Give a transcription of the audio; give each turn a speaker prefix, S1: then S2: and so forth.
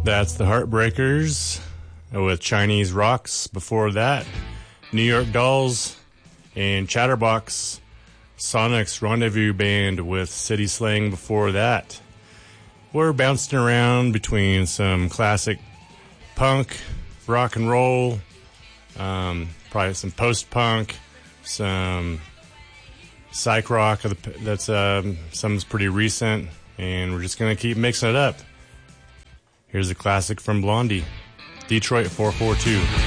S1: That's the Heartbreakers with Chinese Rocks. Before that, New York Dolls and Chatterbox, Sonic's Rendezvous Band with City Slang. Before that, we're bouncing around between some classic punk, rock and roll, probably some post-punk, some psych rock that's some's pretty recent, and we're just going to keep mixing it up. Here's a classic from Blondie, Detroit 442.